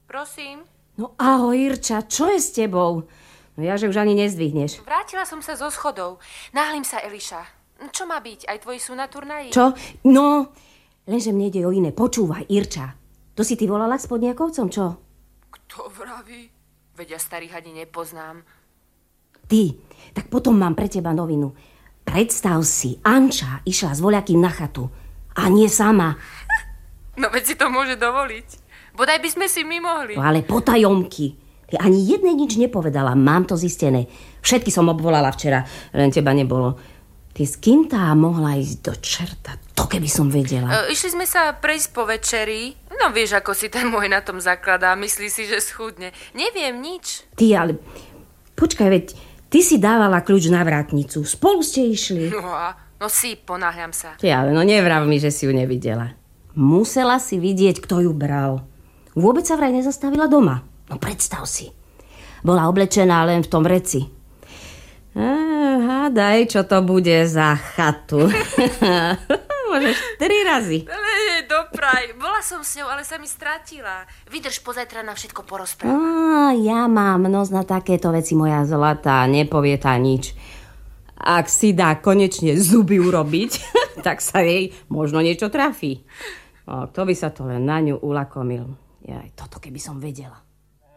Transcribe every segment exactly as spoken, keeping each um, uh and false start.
Prosím? No ahoj, Irča, čo je s tebou? No ja, že už ani nezdvihneš. Vrátila som sa zo schodov. Náhlim sa, Eliša. Čo má byť? Aj tvoji sú na turnaji? Čo? No, lenže mne ide o iné. Počúvaj, Irča. To si ty volala s Podniakovcom, čo? Kto vraví? Veď ja starých ani nepoznám. Ty, tak potom mám pre teba novinu. Predstav si, Anča išla s voľakým na chatu. A nie sama. No veď si to môže dovoliť. Bodaj by sme si my mohli. No, ale potajomky. Ty ani jednej nič nepovedala, mám to zistené. Všetky som obvolala včera, len teba nebolo. Ty s kým tá mohla ísť do čerta? To keby som vedela. E, išli sme sa prejsť po večeri. No vieš, ako si ten môj na tom zakladá. Myslí si, že schudne. Neviem nič. Ty, ale počkaj, veď ty si dávala kľúč na vrátnicu. Spolu ste išli. No a, no si, ponáhľam sa. Ty, ale no nevrav mi, že si ju nevidela. Musela si vidieť, kto ju bral. Vôbec sa vraj nezastavila doma. No predstav si. Bola oblečená len v tom reci. Ah, hádaj, čo to bude za chatu. Môžeš tri razy. Ale jej dopraj. Bola som s ňou, ale sa mi strátila. Vydrž, pozajtra na všetko porozprávam. Á, ja mám nos na takéto veci, moja zlatá. Nepovie tá nič. Ak si dá konečne zuby urobiť, tak sa jej možno niečo trafí. O, kto by sa to len na ňu ulakomil. Jaj, toto keby som vedela.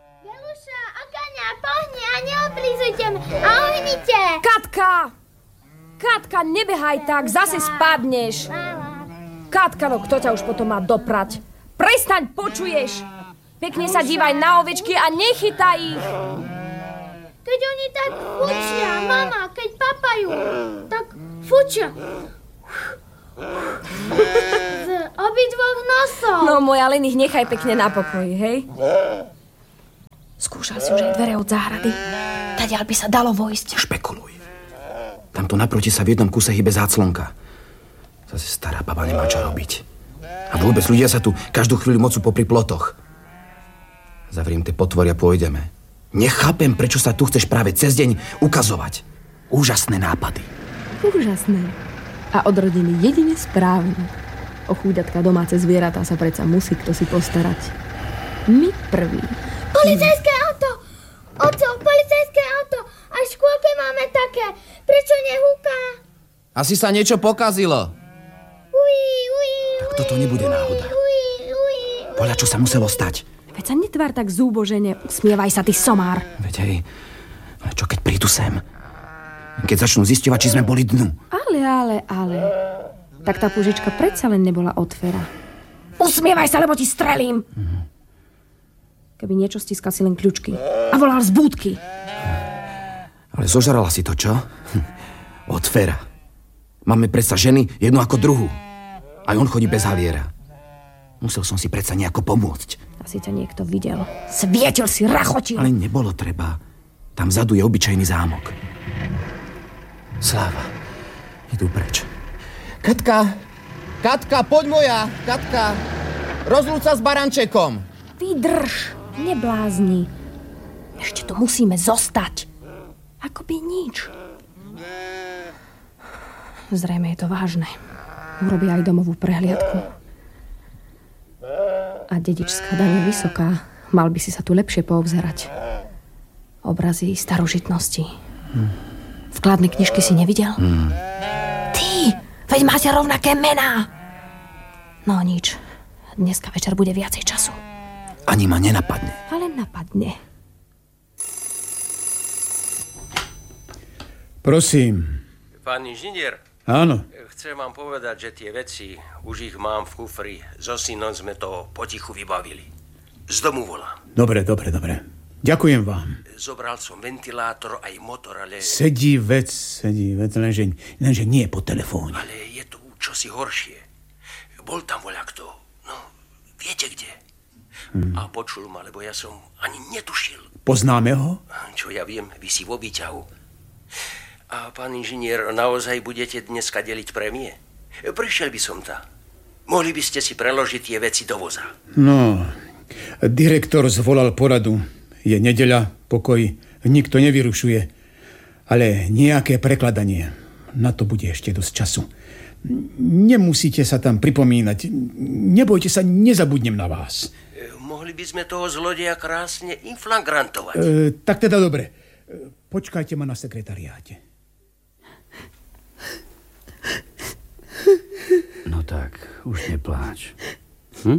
Pohni a neoblízujte ma a ohnite! Katka! Katka, nebehaj tak, zase spadneš. Katka, no kto ťa už potom má doprať? Prestaň, počuješ? Pekne sa dívaj na ovečky a nechytaj ich. Keď oni tak fučia, mama, keď papajú, tak fučia. Z obidvoch nosov. No moja, len ich nechaj pekne na pokoji, hej? Skúšal si už aj dvere od záhrady. Tadiaľ by sa dalo vojsť. Špekuluj. Tamto naproti sa v jednom kuse hybe záclonka. Zase stará baba nemá čo robiť. A vôbec ľudia sa tu každú chvíľu mocú popri plotoch. Zavriem tie potvory a pôjdeme. Nechápem, prečo sa tu chceš práve cez deň ukazovať. Úžasné nápady. Úžasné. A od rodiny jedine správne. O chúďatka domáce zvieratá sa predsa musí kto si postarať. My prvý. Policajské auto! Oco, policajské auto! Aj v škôlke máme také. Prečo nehúka? Asi sa niečo pokazilo. Uí, uí, tak toto nebude náhoda. Podľa čo sa muselo stať? Veď sa netvár tak zúbožene. Usmievaj sa, ty somár. Veď hej, ale čo keď prídu sem? Keď začnú zisťovať, či sme boli dnu. Ale, ale, ale. Tak tá púžička predsa len nebola od Fera. Usmievaj sa, lebo ti strelím. Mhm. Keby niečo stiskal si len kľúčky. A volal z búdky. Ale zožrala si to, čo? Od Fera. Máme predsa ženy jednu ako druhú. Aj on chodí bez haliera. Musel som si predsa nejako pomôcť. Asi ťa niekto videl. Svietil si, rachotil. Ale nebolo treba. Tam vzadu je obyčajný zámok. Sláva. Idú preč. Katka! Katka, poď moja! Katka! Rozlúč sa s barančekom! Vydrž! Neblázni. Ešte tu musíme zostať. Akoby nič. Zrejme je to vážne. Urobia aj domovú prehliadku. A dedičská daň je vysoká. Mal by si sa tu lepšie poobzerať. Obrazy starožitnosti. Hm. Vkladné knižky si nevidel? Hm. Ty! Veď máte rovnaké mená! No nič. Dneska večer bude viacej času. Ani ma nenapadne. Ale napadne. Prosím. Pán inžinier. Áno. Chcem vám povedať, že tie veci, už ich mám v kufri. So synom sme to potichu vybavili. Z domu volám. Dobre, dobre, dobre. Ďakujem vám. Zobral som ventilátor aj motor, ale... Sedí vec, sedí vec, lenže, lenže nie po telefóne. Ale je tu čosi horšie. Bol tam voľakto. No, viete kde? Hmm. A počul ma, lebo ja som ani netušil. Poznáme ho? Čo ja viem, vy si vo výťahu. A pán inžinier, naozaj budete dneska deliť prémie? Prišiel by som tam. Mohli by ste si preložiť tie veci do voza. No, direktor zvolal poradu. Je nedeľa, pokoj, nikto nevyrušuje. Ale nejaké prekladanie. Na to bude ešte dosť času. Nemusíte sa tam pripomínať. Nebojte sa, nezabudnem na vás. mohli by sme toho zlodeja krásne inflagrantovať. E, tak teda dobre. E, počkajte ma na sekretariáte. No tak, už nepláč. Hm?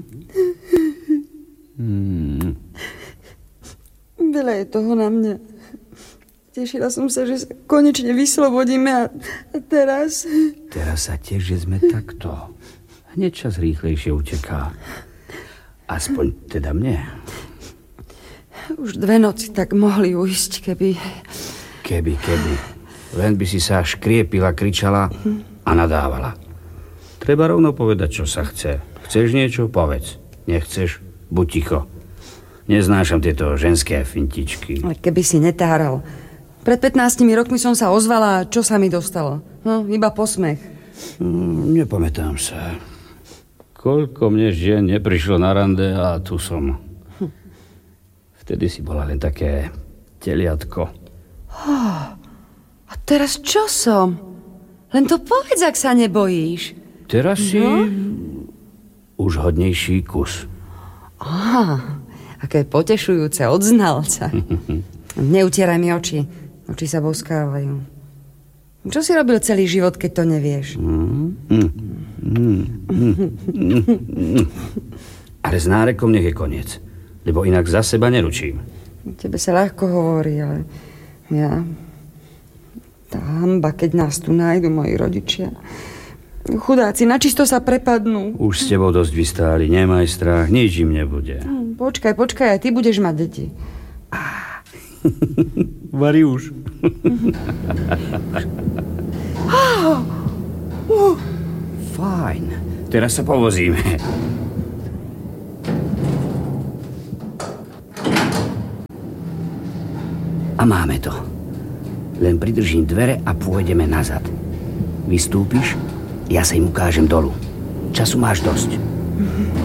Hmm. Veľa je toho na mňa. Tešila som sa, že sa konečne vyslobodíme a teraz... Teraz sa tiež, že sme takto. Hneď čas rýchlejšie uteká. Aspoň teda mne. Už dve noci tak mohli ujsť, keby... Keby, keby. Len by si sa škriepila, kričala a nadávala. Treba rovno povedať, čo sa chce. Chceš niečo? Povedz. Nechceš? Buď ticho. Neznášam tieto ženské fintičky. Ale keby si netáral. Pred pätnástimi rokmi som sa ozvala a čo sa mi dostalo? No, iba posmech. Hmm, nepamätám sa. Koľko mne žien neprišlo na rande a tu som. Vtedy si bola len také teliatko. Oh, a teraz čo som? Len to povedz, ak sa nebojíš. Teraz si no? už hodnejší kus. Aha, aké potešujúce od znalca. Neutieraj mi oči. Oči sa boskávajú. Čo si robil celý život, keď to nevieš? Mm, mm, mm, mm, mm. Ale s nárekom nech je koniec. Lebo inak za seba neručím. Tebe sa ľahko hovorí, ale ja... Tá hanba, keď nás tu nájdu moji rodičia. Chudáci, načisto sa prepadnú. Už s tebou dosť vystáli, nemaj strach, nič im nebude. Počkaj, počkaj, aj ty budeš mať deti. Vari už. Oh, uh. Fajn, teraz sa povozíme. A máme to. Len pridržím dvere a pôjdeme nazad. Vystúpiš, ja sa im ukážem dolu. Času máš dosť.